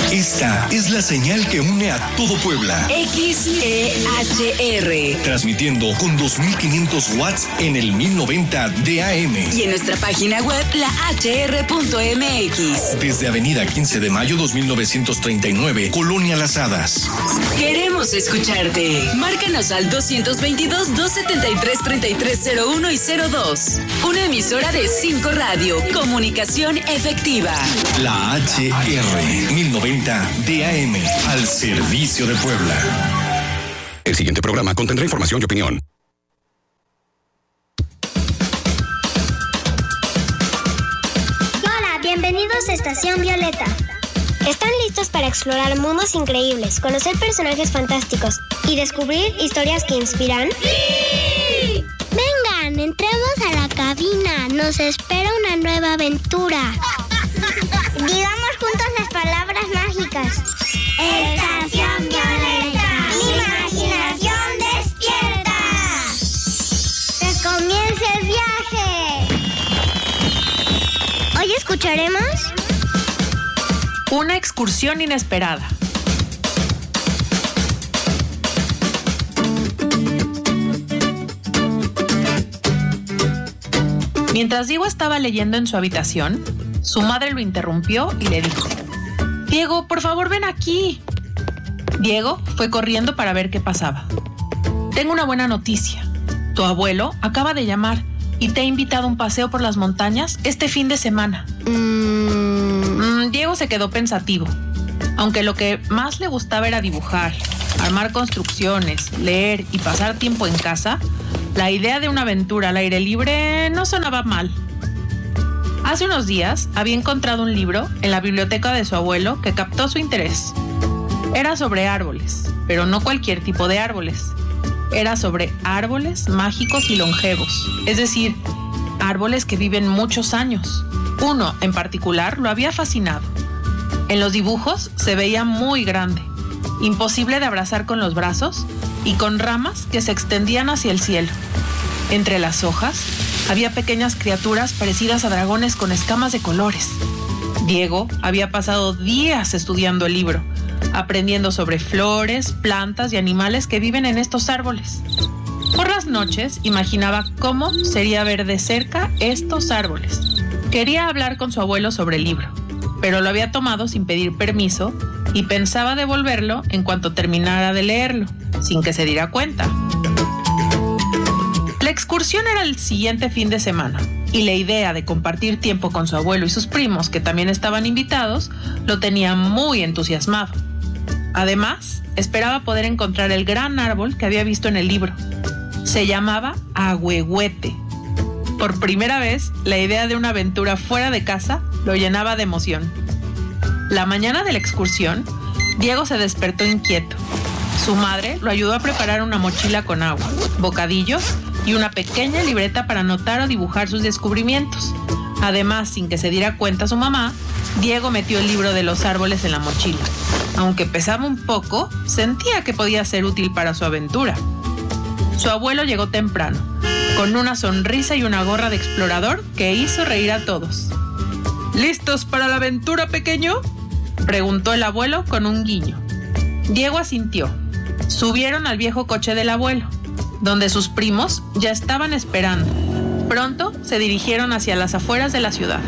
Esta es la señal que une a todo Puebla. XEHR. Transmitiendo con 2500 watts en el 1090 de AM. Y en nuestra página web, lahr.mx. Desde Avenida 15 de Mayo 2939, Colonia Las Hadas. Queremos escucharte. Márcanos al 222-273-3301 y 02. Una emisora de 5 Radio. Comunicación efectiva. La HR 1090 DAM, al servicio de Puebla. El siguiente programa contendrá información y opinión. Hola, bienvenidos a Estación Violeta. ¿Están listos para explorar mundos increíbles, conocer personajes fantásticos y descubrir historias que inspiran? ¡Sí! Vengan, entremos a la cabina. Nos espera una nueva aventura. Digamos juntos las palabras mágicas. Estación Violeta. Mi imaginación despierta. Que comience el viaje. Hoy escucharemos una excursión inesperada. Mientras Diego estaba leyendo en su habitación, su madre lo interrumpió y le dijo: Diego, por favor, ven aquí. Diego fue corriendo para ver qué pasaba. Tengo una buena noticia. Tu abuelo acaba de llamar y te ha invitado a un paseo por las montañas este fin de semana. Diego se quedó pensativo. Aunque lo que más le gustaba era dibujar, armar construcciones, leer y pasar tiempo en casa, la idea de una aventura al aire libre no sonaba mal. Hace unos días había encontrado un libro en la biblioteca de su abuelo que captó su interés. Era sobre árboles, pero no cualquier tipo de árboles. Era sobre árboles mágicos y longevos, es decir, árboles que viven muchos años. Uno en particular lo había fascinado. En los dibujos se veía muy grande, imposible de abrazar con los brazos y con ramas que se extendían hacia el cielo. Entre las hojas había pequeñas criaturas parecidas a dragones con escamas de colores. Diego había pasado días estudiando el libro, aprendiendo sobre flores, plantas y animales que viven en estos árboles. Por las noches imaginaba cómo sería ver de cerca estos árboles. Quería hablar con su abuelo sobre el libro, pero lo había tomado sin pedir permiso y pensaba devolverlo en cuanto terminara de leerlo, sin que se diera cuenta. La excursión era el siguiente fin de semana, y la idea de compartir tiempo con su abuelo y sus primos, que también estaban invitados, lo tenía muy entusiasmado. Además, esperaba poder encontrar el gran árbol que había visto en el libro. Se llamaba Ahuehuete. Por primera vez, la idea de una aventura fuera de casa lo llenaba de emoción. La mañana de la excursión, Diego se despertó inquieto. Su madre lo ayudó a preparar una mochila con agua, bocadillos y una pequeña libreta para anotar o dibujar sus descubrimientos. Además, sin que se diera cuenta su mamá, Diego metió el libro de los árboles en la mochila. Aunque pesaba un poco, sentía que podía ser útil para su aventura. Su abuelo llegó temprano, con una sonrisa y una gorra de explorador que hizo reír a todos. ¿Listos para la aventura, pequeño?, preguntó el abuelo con un guiño. Diego asintió. Subieron al viejo coche del abuelo, donde sus primos ya estaban esperando. Pronto se dirigieron hacia las afueras de la ciudad.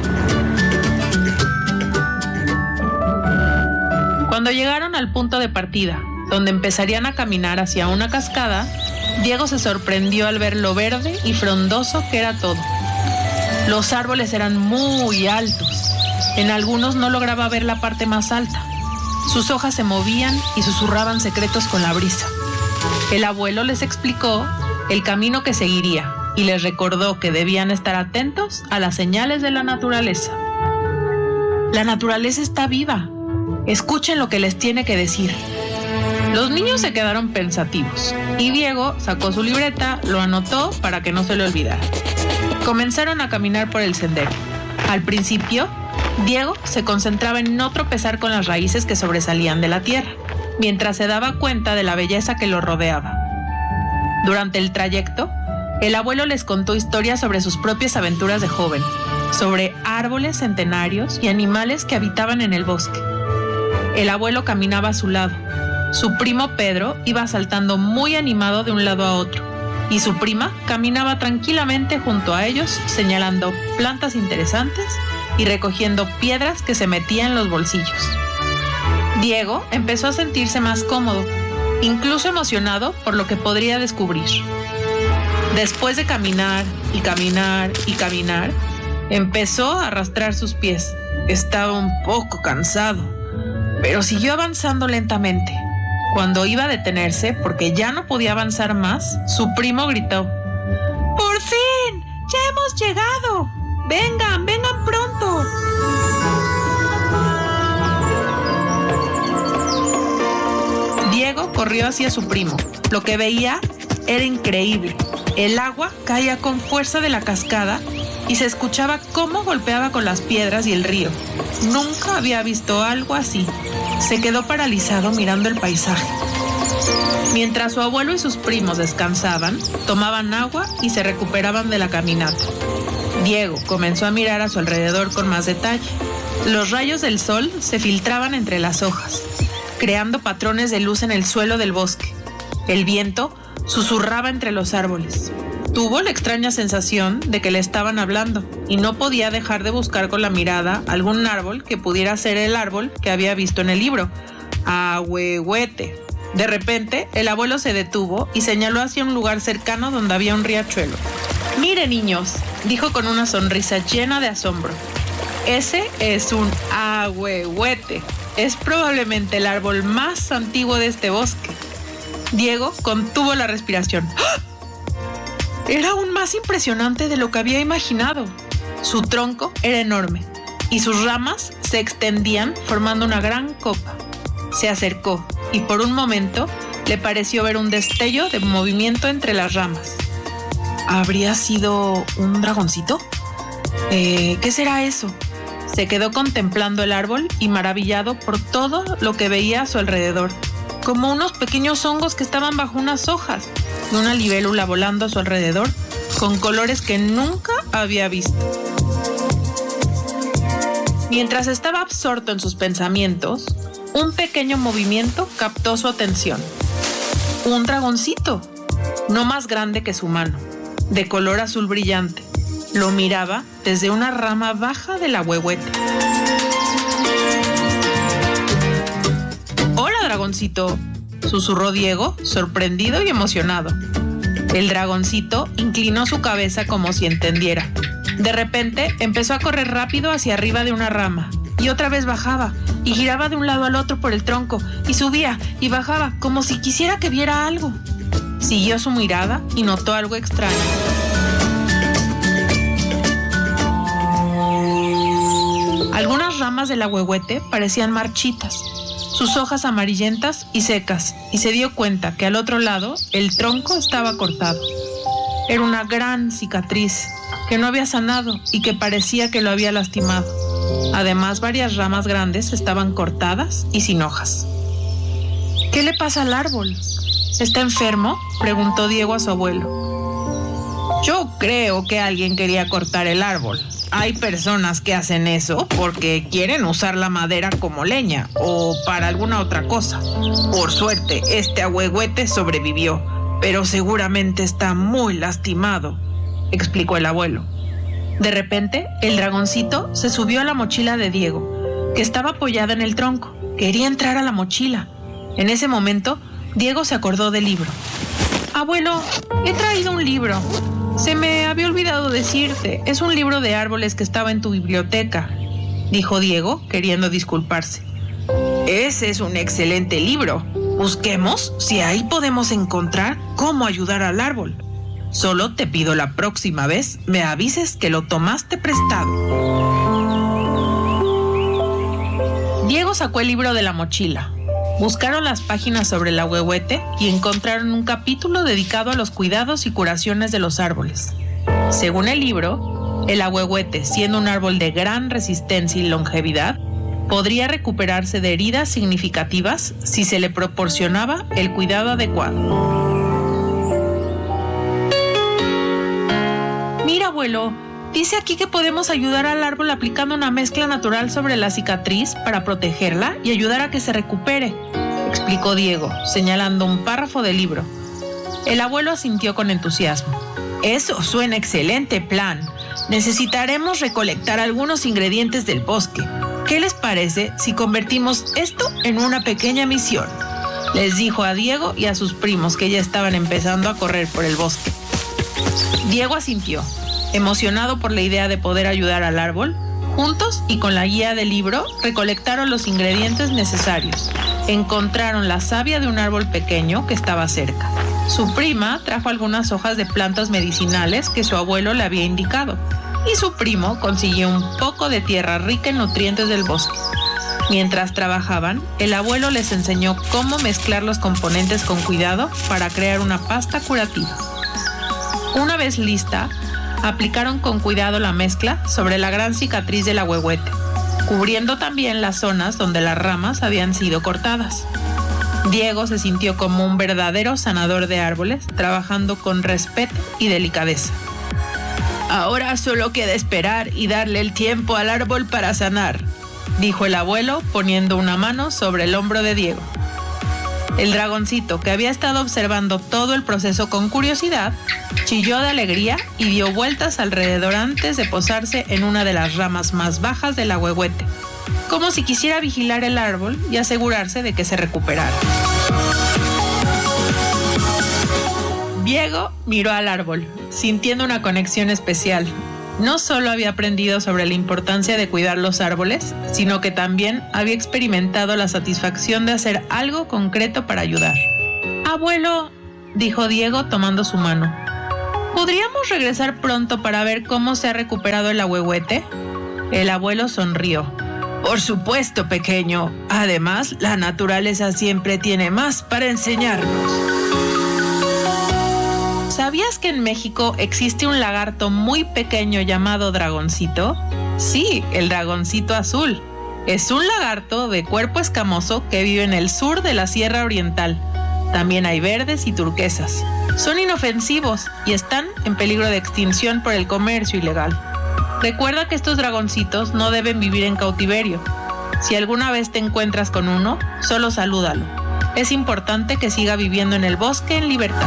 Cuando llegaron al punto de partida, donde empezarían a caminar hacia una cascada, Diego se sorprendió al ver lo verde y frondoso que era todo. Los árboles eran muy altos. En algunos no lograba ver la parte más alta. Sus hojas se movían y susurraban secretos con la brisa. El abuelo les explicó el camino que seguiría y les recordó que debían estar atentos a las señales de la naturaleza. La naturaleza está viva. Escuchen lo que les tiene que decir. Los niños se quedaron pensativos y Diego sacó su libreta, lo anotó para que no se le olvidara. Comenzaron a caminar por el sendero. Al principio, Diego se concentraba en no tropezar con las raíces que sobresalían de la tierra, mientras se daba cuenta de la belleza que lo rodeaba. Durante el trayecto, el abuelo les contó historias sobre sus propias aventuras de joven, sobre árboles centenarios y animales que habitaban en el bosque. El abuelo caminaba a su lado. Su primo Pedro iba saltando muy animado de un lado a otro, y su prima caminaba tranquilamente junto a ellos, señalando plantas interesantes y recogiendo piedras que se metía en los bolsillos. Diego empezó a sentirse más cómodo, incluso emocionado por lo que podría descubrir. Después de caminar y caminar y caminar, empezó a arrastrar sus pies. Estaba un poco cansado, pero siguió avanzando lentamente. Cuando iba a detenerse, porque ya no podía avanzar más, su primo gritó: ¡Por fin! ¡Ya hemos llegado! ¡Vengan, vengan pronto! Diego corrió hacia su primo. Lo que veía era increíble. El agua caía con fuerza de la cascada y se escuchaba cómo golpeaba con las piedras y el río. Nunca había visto algo así. Se quedó paralizado mirando el paisaje. Mientras su abuelo y sus primos descansaban, tomaban agua y se recuperaban de la caminata. Diego comenzó a mirar a su alrededor con más detalle. Los rayos del sol se filtraban entre las hojas, creando patrones de luz en el suelo del bosque. El viento susurraba entre los árboles. Tuvo la extraña sensación de que le estaban hablando y no podía dejar de buscar con la mirada algún árbol que pudiera ser el árbol que había visto en el libro, Ahuehuete. De repente, el abuelo se detuvo y señaló hacia un lugar cercano donde había un riachuelo. «Mire, niños», dijo con una sonrisa llena de asombro. «Ese es un ahuehuete. Es probablemente el árbol más antiguo de este bosque». Diego contuvo la respiración. ¡Ah! Era aún más impresionante de lo que había imaginado. Su tronco era enorme y sus ramas se extendían formando una gran copa. Se acercó y por un momento le pareció ver un destello de movimiento entre las ramas. ¿Habría sido un dragoncito? ¿Qué será eso? Se quedó contemplando el árbol y maravillado por todo lo que veía a su alrededor, como unos pequeños hongos que estaban bajo unas hojas y una libélula volando a su alrededor con colores que nunca había visto. Mientras estaba absorto en sus pensamientos, un pequeño movimiento captó su atención. Un dragoncito, no más grande que su mano, de color azul brillante, lo miraba desde una rama baja del ahuehuete. «Hola, dragoncito», susurró Diego, sorprendido y emocionado. El dragoncito inclinó su cabeza como si entendiera. De repente empezó a correr rápido hacia arriba de una rama y otra vez bajaba y giraba de un lado al otro por el tronco y subía y bajaba como si quisiera que viera algo. Siguió su mirada y notó algo extraño. Algunas ramas del ahuehuete parecían marchitas, sus hojas amarillentas y secas, y se dio cuenta que al otro lado el tronco estaba cortado. Era una gran cicatriz que no había sanado y que parecía que lo había lastimado. Además, varias ramas grandes estaban cortadas y sin hojas. ¿Qué le pasa al árbol? ¿Está enfermo?, preguntó Diego a su abuelo. Yo creo que alguien quería cortar el árbol. Hay personas que hacen eso porque quieren usar la madera como leña o para alguna otra cosa. Por suerte, este ahuehuete sobrevivió, pero seguramente está muy lastimado, explicó el abuelo. De repente, el dragoncito se subió a la mochila de Diego, que estaba apoyada en el tronco. Quería entrar a la mochila. En ese momento, Diego se acordó del libro. «Abuelo, he traído un libro. Se me había olvidado decirte, es un libro de árboles que estaba en tu biblioteca», dijo Diego, queriendo disculparse. «Ese es un excelente libro. Busquemos si ahí podemos encontrar cómo ayudar al árbol. Solo te pido la próxima vez me avises que lo tomaste prestado». Diego sacó el libro de la mochila. Buscaron las páginas sobre el ahuehuete y encontraron un capítulo dedicado a los cuidados y curaciones de los árboles. Según el libro, el ahuehuete, siendo un árbol de gran resistencia y longevidad, podría recuperarse de heridas significativas si se le proporcionaba el cuidado adecuado. «Mira, abuelo, Dice aquí que podemos ayudar al árbol aplicando una mezcla natural sobre la cicatriz para protegerla y ayudar a que se recupere, explicó Diego, señalando un párrafo del libro. El abuelo asintió con entusiasmo. Eso suena excelente plan. Necesitaremos recolectar algunos ingredientes del bosque. ¿Qué les parece si convertimos esto en una pequeña misión?, les dijo a Diego y a sus primos que ya estaban empezando a correr por el bosque. Diego asintió, emocionado por la idea de poder ayudar al árbol. Juntos y con la guía del libro recolectaron los ingredientes necesarios. Encontraron la savia de un árbol pequeño que estaba cerca. Su prima trajo algunas hojas de plantas medicinales que su abuelo le había indicado, y su primo consiguió un poco de tierra rica en nutrientes del bosque. Mientras trabajaban, el abuelo les enseñó cómo mezclar los componentes con cuidado para crear una pasta curativa. Una vez lista, aplicaron con cuidado la mezcla sobre la gran cicatriz del ahuehuete, cubriendo también las zonas donde las ramas habían sido cortadas. Diego se sintió como un verdadero sanador de árboles, trabajando con respeto y delicadeza. Ahora solo queda esperar y darle el tiempo al árbol para sanar, dijo el abuelo, poniendo una mano sobre el hombro de Diego. El dragoncito, que había estado observando todo el proceso con curiosidad, chilló de alegría y dio vueltas alrededor antes de posarse en una de las ramas más bajas del ahuehuete, como si quisiera vigilar el árbol y asegurarse de que se recuperara. Diego miró al árbol, sintiendo una conexión especial. No solo había aprendido sobre la importancia de cuidar los árboles, sino que también había experimentado la satisfacción de hacer algo concreto para ayudar. Abuelo, dijo Diego tomando su mano, ¿podríamos regresar pronto para ver cómo se ha recuperado el ahuehuete? El abuelo sonrió. Por supuesto, pequeño. Además, la naturaleza siempre tiene más para enseñarnos. ¿Sabías que en México existe un lagarto muy pequeño llamado dragoncito? Sí, el dragoncito azul. Es un lagarto de cuerpo escamoso que vive en el sur de la Sierra Oriental. También hay verdes y turquesas. Son inofensivos y están en peligro de extinción por el comercio ilegal. Recuerda que estos dragoncitos no deben vivir en cautiverio. Si alguna vez te encuentras con uno, solo salúdalo. Es importante que siga viviendo en el bosque en libertad.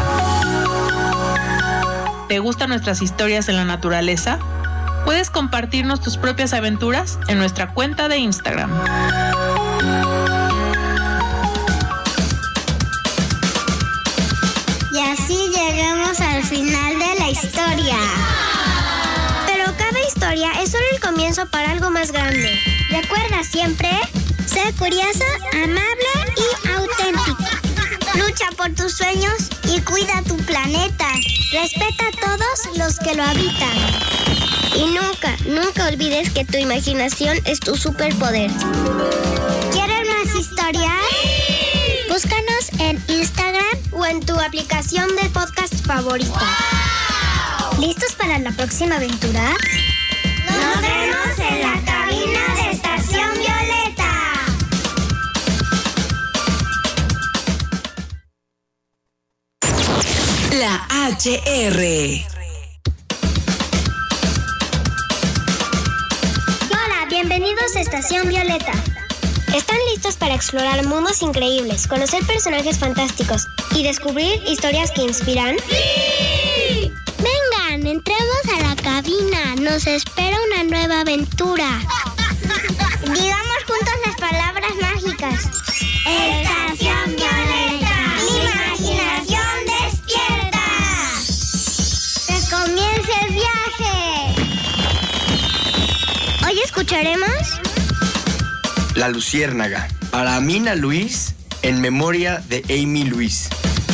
¿Te gustan nuestras historias en la naturaleza? Puedes compartirnos tus propias aventuras en nuestra cuenta de Instagram. Y así llegamos al final de la historia. Pero cada historia es solo el comienzo para algo más grande. Recuerda siempre, sé curiosa, amable y auténtica. Lucha por tus sueños y cuida tu planeta. Respeta a todos los que lo habitan. Y nunca olvides que tu imaginación es tu superpoder. ¿Quieres más historias? ¡Sí! Búscanos en Instagram o en tu aplicación de podcast favorita. ¡Wow! ¿Listos para la próxima aventura? ¡Nos vemos en la cabina de Estación Violeta! La HR. Hola, bienvenidos a Estación Violeta. ¿Están listos para explorar mundos increíbles, conocer personajes fantásticos y descubrir historias que inspiran? ¡Sí! Vengan, entremos a la cabina. Nos espera una nueva aventura. Digamos juntos las palabras mágicas. Estación Violeta. Mi imaginación despierta. ¡Que comience el viaje! Hoy escucharemos La Luciérnaga, para Amina Luis, en memoria de Amy Luis.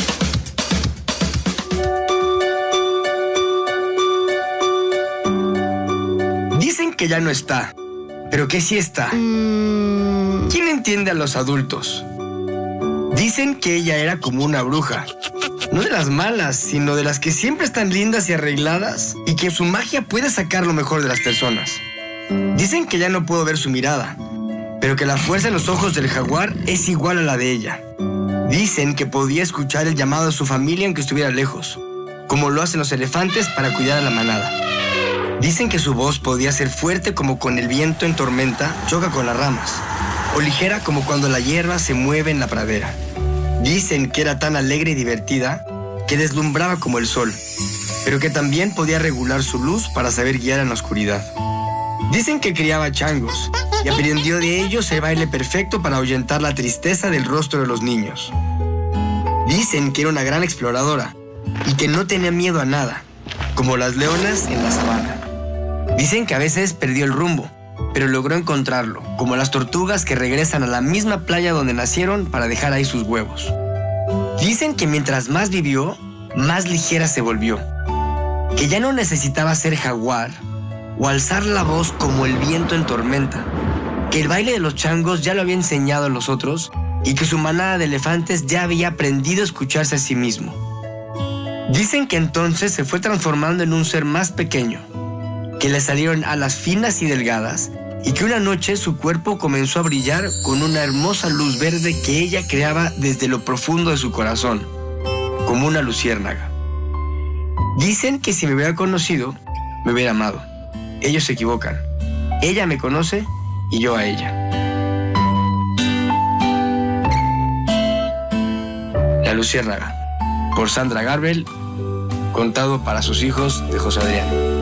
Dicen que ya no está, pero que sí está. ¿Quién entiende a los adultos? Dicen que ella era como una bruja. No de las malas, sino de las que siempre están lindas y arregladas y que su magia puede sacar lo mejor de las personas. Dicen que ya no puedo ver su mirada, pero que la fuerza en los ojos del jaguar es igual a la de ella. Dicen que podía escuchar el llamado de su familia aunque estuviera lejos, como lo hacen los elefantes para cuidar a la manada. Dicen que su voz podía ser fuerte como cuando el viento en tormenta choca con las ramas, o ligera como cuando la hierba se mueve en la pradera. Dicen que era tan alegre y divertida que deslumbraba como el sol, pero que también podía regular su luz para saber guiar en la oscuridad. Dicen que criaba changos y aprendió de ellos el baile perfecto para ahuyentar la tristeza del rostro de los niños. Dicen que era una gran exploradora y que no tenía miedo a nada, como las leonas en la sabana. Dicen que a veces perdió el rumbo, pero logró encontrarlo, como las tortugas que regresan a la misma playa donde nacieron para dejar ahí sus huevos. Dicen que mientras más vivió, más ligera se volvió, que ya no necesitaba ser jaguar o alzar la voz como el viento en tormenta, que el baile de los changos ya lo había enseñado a los otros y que su manada de elefantes ya había aprendido a escucharse a sí mismo. Dicen que entonces se fue transformando en un ser más pequeño, que le salieron alas finas y delgadas y que una noche su cuerpo comenzó a brillar con una hermosa luz verde que ella creaba desde lo profundo de su corazón, como una luciérnaga. Dicen que si me hubiera conocido, me hubiera amado. Ellos se equivocan. Ella me conoce y yo a ella. La luciérnaga, por Sandra Garbel, contado para sus hijos de José Adrián.